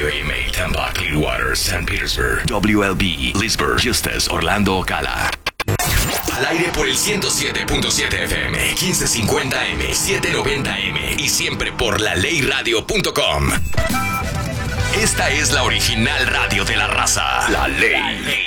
WAMA, Tampa, Clearwater, St. Petersburg. WLB, Leesburg, Justus, Orlando, Ocala. Al aire por el 107.7 FM, 1550M, 790M y siempre por laleyradio.com. Esta es la original radio de la raza. La Ley.